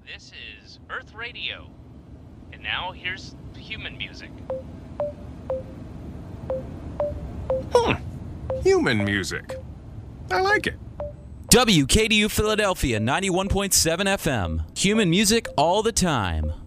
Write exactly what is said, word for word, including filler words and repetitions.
This is Earth Radio. And now here's human music. Hmm. Human music. I like it. W K D U Philadelphia, ninety-one point seven F M. Human music all the time.